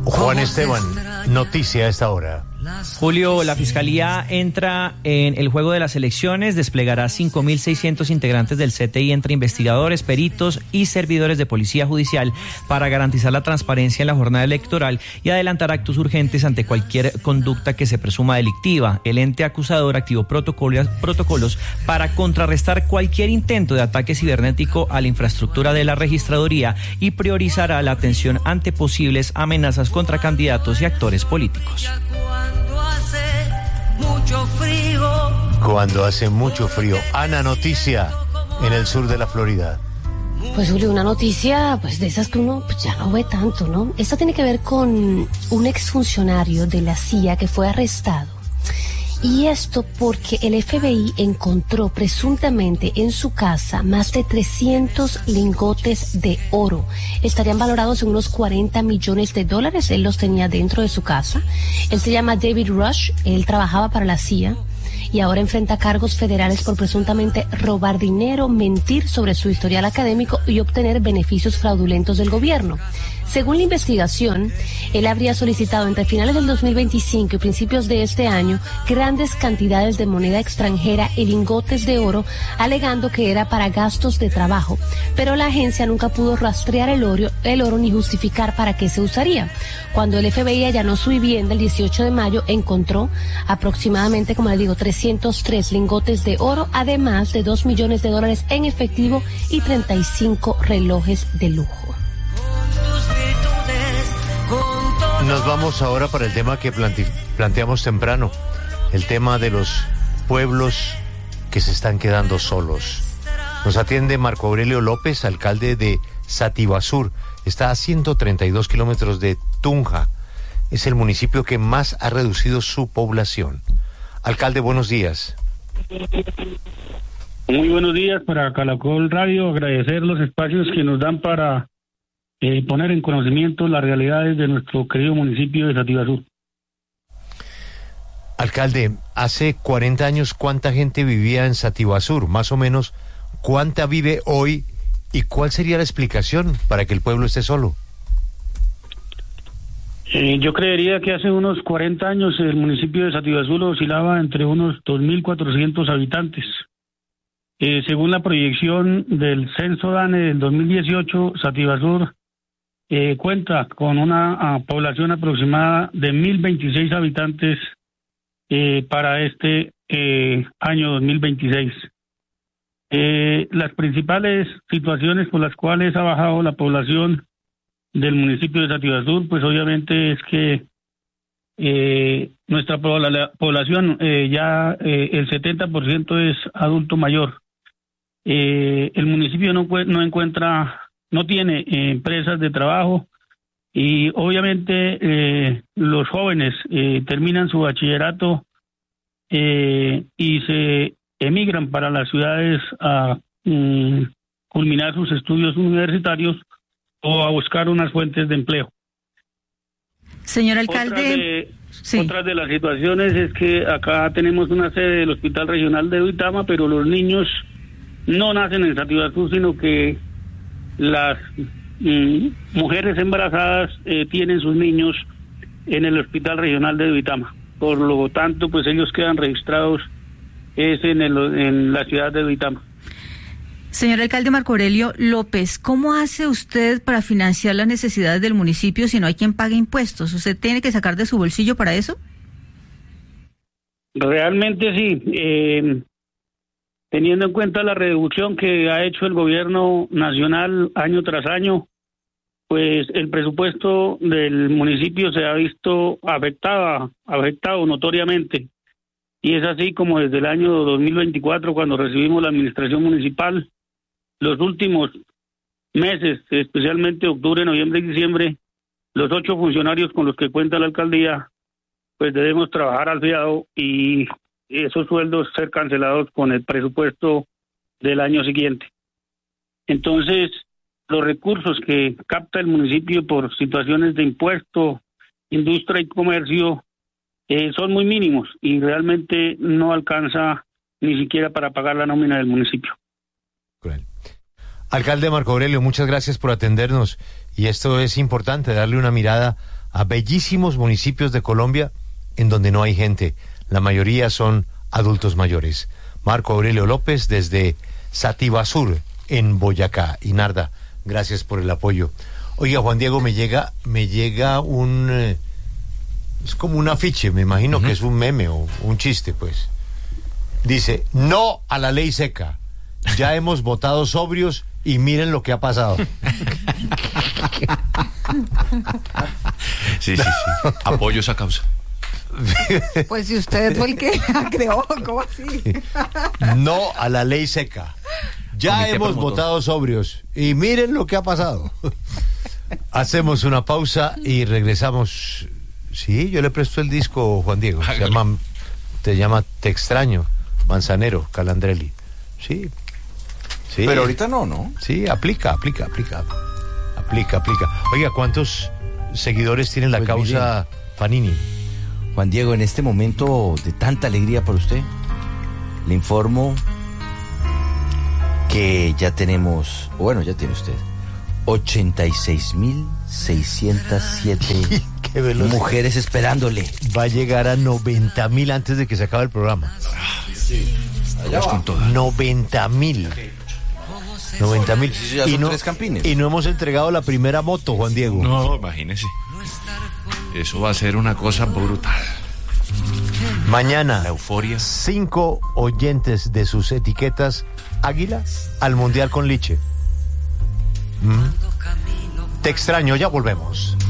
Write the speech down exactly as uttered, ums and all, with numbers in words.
Juan Esteban, noticia a esta hora. Julio, la Fiscalía entra en el juego de las elecciones, desplegará cinco mil seiscientos integrantes del C T I entre investigadores, peritos y servidores de policía judicial para garantizar la transparencia en la jornada electoral y adelantar actos urgentes ante cualquier conducta que se presuma delictiva. El ente acusador activó protocolos, protocolos para contrarrestar cualquier intento de ataque cibernético a la infraestructura de la registraduría y priorizará la atención ante posibles amenazas contra candidatos y actores políticos. Cuando hace mucho frío. Ana, noticia en el sur de la Florida. Pues Julio, una noticia pues de esas que uno pues, ya no ve tanto, ¿no? Esta tiene que ver con un exfuncionario de la C I A que fue arrestado. Y esto porque el F B I encontró presuntamente en su casa más de trescientos lingotes de oro. Estarían valorados en unos cuarenta millones de dólares. Él los tenía dentro de su casa. Él se llama David Rush. Él trabajaba para la C I A y ahora enfrenta cargos federales por presuntamente robar dinero, mentir sobre su historial académico y obtener beneficios fraudulentos del gobierno. Según la investigación, él habría solicitado entre finales del dos mil veinticinco y principios de este año grandes cantidades de moneda extranjera y lingotes de oro, alegando que era para gastos de trabajo. Pero la agencia nunca pudo rastrear el oro, el oro ni justificar para qué se usaría. Cuando el F B I allanó su vivienda el dieciocho de mayo, encontró aproximadamente, como le digo, trescientos tres lingotes de oro, además de dos millones de dólares en efectivo y treinta y cinco relojes de lujo. Nos vamos ahora para el tema que plante- planteamos temprano, el tema de los pueblos que se están quedando solos. Nos atiende Marco Aurelio López, alcalde de Sativasur. Está a ciento treinta y dos kilómetros de Tunja. Es el municipio que más ha reducido su población. Alcalde, buenos días. Muy buenos días para Caracol Radio. Agradecer los espacios que nos dan para Eh, poner en conocimiento las realidades de nuestro querido municipio de Sativasur. Alcalde, hace cuarenta años, ¿cuánta gente vivía en Sativasur? Más o menos, ¿cuánta vive hoy? ¿Y cuál sería la explicación para que el pueblo esté solo? Eh, yo creería que hace unos cuarenta años el municipio de Sativasur oscilaba entre unos dos mil cuatrocientos habitantes. Eh, según la proyección del Censo DANE del dos mil dieciocho, Sativasur Eh, cuenta con una uh, población aproximada de mil veintiséis habitantes eh, para este eh, año dos mil veintiséis. Eh, las principales situaciones por las cuales ha bajado la población del municipio de Sativasur, pues obviamente es que eh, nuestra pobla- población eh, ya eh, el setenta por ciento es adulto mayor. Eh, el municipio no, no encuentra no tiene eh, empresas de trabajo y obviamente eh, los jóvenes eh, terminan su bachillerato eh, y se emigran para las ciudades a um, culminar sus estudios universitarios o a buscar unas fuentes de empleo. Señor alcalde, otra de, sí. otra de las situaciones es que acá tenemos una sede del Hospital Regional de Duitama, pero los niños no nacen en Sativasur, sino que las mm, mujeres embarazadas eh, tienen sus niños en el Hospital Regional de Duitama. Por lo tanto, pues ellos quedan registrados es en, el, en la ciudad de Duitama. Señor alcalde Marco Aurelio López, ¿cómo hace usted para financiar las necesidades del municipio si no hay quien pague impuestos? ¿Usted tiene que sacar de su bolsillo para eso? Realmente sí. Eh, Teniendo en cuenta la reducción que ha hecho el gobierno nacional año tras año, pues el presupuesto del municipio se ha visto afectado, afectado notoriamente. Y es así como desde el año dos mil veinticuatro, cuando recibimos la administración municipal, los últimos meses, especialmente octubre, noviembre y diciembre, los ocho funcionarios con los que cuenta la alcaldía, pues debemos trabajar al fiado y esos sueldos ser cancelados con el presupuesto del año siguiente. Entonces, los recursos que capta el municipio por situaciones de impuesto, industria y comercio eh, son muy mínimos y realmente no alcanza ni siquiera para pagar la nómina del municipio. Alcalde Marco Aurelio, muchas gracias por atendernos y esto es importante, darle una mirada a bellísimos municipios de Colombia en donde no hay gente. La mayoría son adultos mayores. Marco Aurelio López desde Satibasur, en Boyacá. Y Narda, gracias por el apoyo. Oiga, Juan Diego, me llega, me llega un... Eh, es como un afiche, me imagino uh-huh. que es un meme o un chiste, pues. Dice, no a la ley seca. Ya hemos votado sobrios y miren lo que ha pasado. Sí, sí, sí. Apoyo esa causa. Pues si usted fue el que la creó, ¿cómo así? No a la ley seca. Ya Comité hemos promotor. votado sobrios y miren lo que ha pasado. Hacemos una pausa y regresamos. Sí, yo le presto el disco, Juan Diego. Se llama, te llama Te extraño, Manzanero, Calandrelli. Sí. Sí. Pero ahorita no, ¿no? Sí, aplica, aplica, aplica. Aplica, aplica. Oiga, ¿cuántos seguidores tiene la pues causa mire, Fanini? Juan Diego, en este momento de tanta alegría para usted, le informo que ya tenemos, bueno, ya tiene usted, ochenta y seis mil seiscientos siete mujeres esperándole. Va a llegar a noventa mil antes de que se acabe el programa. Sí. Allá va. Con noventa mil. noventa mil. Sí, y, no, y no hemos entregado la primera moto, Juan Diego. No, imagínese. Eso va a ser una cosa brutal. Mañana, la euforia. Cinco oyentes de sus etiquetas Águila al Mundial con Liche. ¿Mm? Te extraño, ya volvemos.